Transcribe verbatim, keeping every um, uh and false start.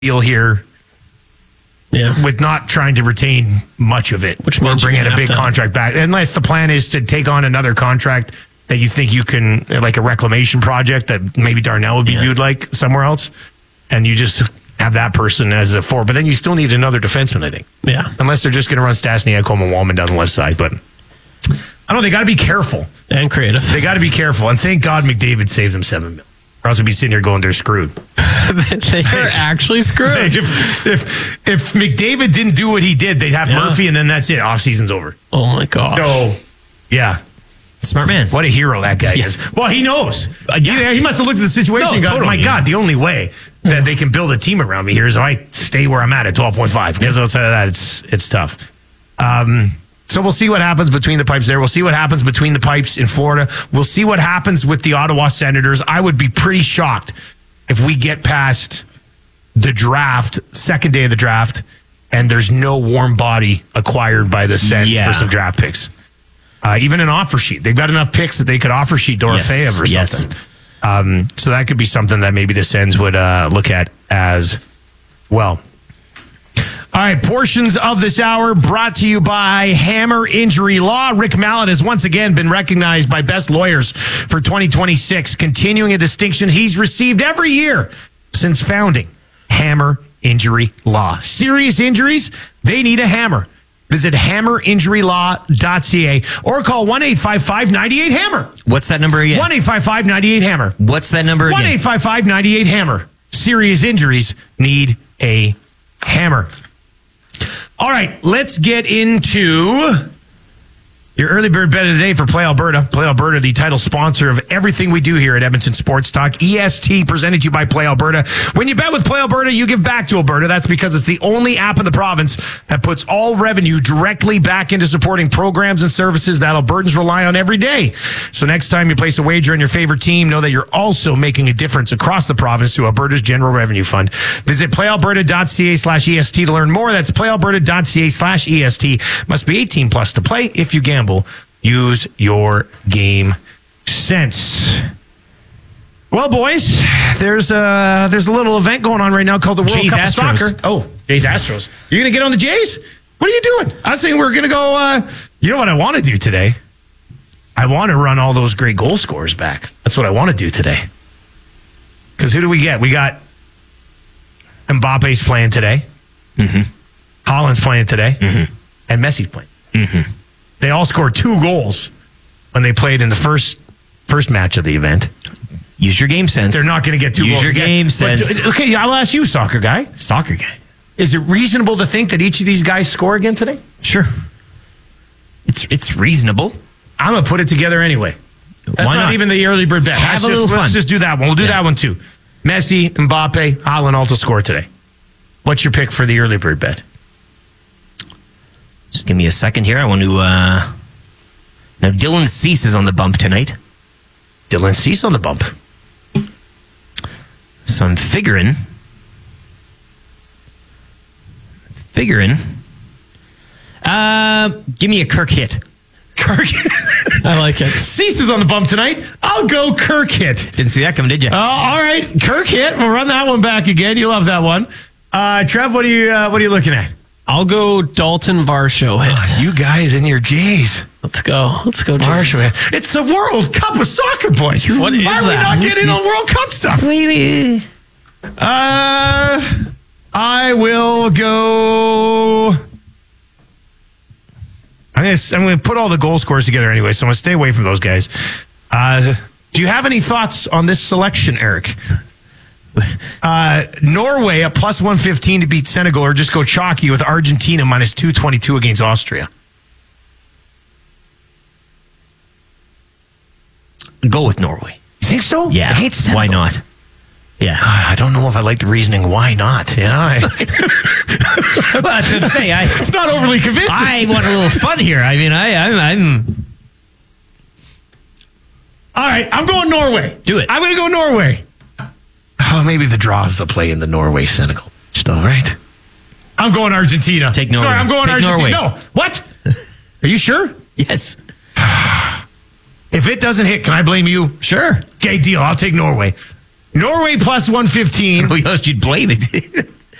deal here. Yeah. With not trying to retain much of it, Which or means bringing you're a gonna big have to- contract back. Unless the plan is to take on another contract that you think you can, like a reclamation project that maybe Darnell would be Yeah. viewed like somewhere else, and you just have that person as a four. But then you still need another defenseman, I think. Yeah. Unless they're just going to run Stastny, Ekholm, and Wallman down the left side. But I don't know. They got to be careful. And creative. They got to be careful. And thank God McDavid saved them seven mil. Or else we'd be sitting here going, they're screwed. They're actually screwed. If, if if McDavid didn't do what he did, they'd have Yeah. Murphy, and then that's it. Off season's over. Oh my God. So, yeah, Smart man. what a hero that guy Yeah. is. Well, he knows. Uh, yeah. he, he must have looked at the situation No, and gone, totally, my yeah. God, the only way that they can build a team around me here is if I stay where I'm at at twelve point five. Because outside of that, it's it's tough. Um, so we'll see what happens between the pipes there. We'll see what happens between the pipes in Florida. We'll see what happens with the Ottawa Senators. I would be pretty shocked if we get past the draft, second day of the draft, and there's no warm body acquired by the Sens Yeah. for some draft picks. Uh, even an offer sheet. They've got enough picks that they could offer sheet Dorofeyev or Yes. something. Um, so that could be something that maybe the Sens would uh, look at as well. All right, portions of this hour brought to you by Hammer Injury Law. Rick Mallett has once again been recognized by Best Lawyers for twenty twenty-six, continuing a distinction he's received every year since founding Hammer Injury Law. Serious injuries, they need a hammer. Visit hammer injury law dot c a or call one eight five five, nine eight, hammer. What's that number again? one eight five five, nine eight, hammer. What's that number one again? eight five five, nine eight, hammer. Serious injuries need a hammer. All right, let's get into your early bird bet of the day for Play Alberta. Play Alberta, the title sponsor of everything we do here at Edmonton Sports Talk. E S T presented to you by Play Alberta. When you bet with Play Alberta, you give back to Alberta. That's because it's the only app in the province that puts all revenue directly back into supporting programs and services that Albertans rely on every day. So next time you place a wager on your favorite team, know that you're also making a difference across the province to Alberta's General Revenue Fund. Visit playalberta.ca slash EST to learn more. That's playalberta.ca slash EST. Must be eighteen plus to play. If you gamble, use your game sense. Well, boys, there's a, there's a little event going on right now called the World Jays Cup of Astros. Soccer. Oh, Jays Astros. You're going to get on the Jays? What are you doing? I was thinking we we're going to go, uh, you know what I want to do today? I want to run all those great goal scorers back. That's what I want to do today. Because who do we get? We got Mbappe's playing today. Mm-hmm. Haaland's playing today. Mm-hmm. And Messi's playing. Mm-hmm. They all scored two goals when they played in the first first match of the event. Use your game sense. They're not going to get two Use goals your again. game But, sense. okay, I'll ask you, soccer guy. Soccer guy. Is it reasonable to think that each of these guys score again today? Sure. It's it's reasonable. I'm going to put it together anyway. That's Why not, not? even the early bird bet. Have Let's a just, little let's fun. just do that one. We'll do Yeah. that one too. Messi, Mbappe, Haaland all to score today. What's your pick for the early bird bet? Just give me a second here. I want to. Uh... Now, Dylan Cease is on the bump tonight. Dylan Cease on the bump. So I'm figuring. Figuring. Uh, give me a Kirk hit. Kirk. I like it. Cease is on the bump tonight. I'll go Kirk hit. Didn't see that coming, did you? Oh, all right, Kirk hit. We'll run that one back again. You love that one. Uh, Trev, what are you uh, what are you looking at? I'll go Dalton Varsho hit. You guys and your Jays. Let's go. Let's go, Jays. Varsho hit. It's the World Cup of soccer, boys. What is Why are we that? not getting on World Cup stuff? Uh, I will go. I'm gonna I'm gonna put all the goal scores together anyway, so I'm gonna stay away from those guys. Uh, do you have any thoughts on this selection, Eric? Uh, Norway at plus one fifteen to beat Senegal, or just go chalky with Argentina minus two twenty-two against Austria. Go with Norway. You think so? Yeah. Against Senegal? Why not? Yeah. I don't know if I like the reasoning. Why not? Yeah. I, Well, that's what I'm saying. I, it's not overly convincing. I want a little fun here. I mean, I, I'm, I'm. All right, I'm going Norway. Do it. I'm going to go Norway. Oh, maybe the draws the play in the Norway Senegal. Still right. I'm going Argentina. Take Norway. Sorry, I'm going Take Argentina. Norway. No, what? Are you sure? Yes. If it doesn't hit, can I blame you? Sure. Okay, deal. I'll take Norway. Norway plus one fifteen. Who else you'd blame it?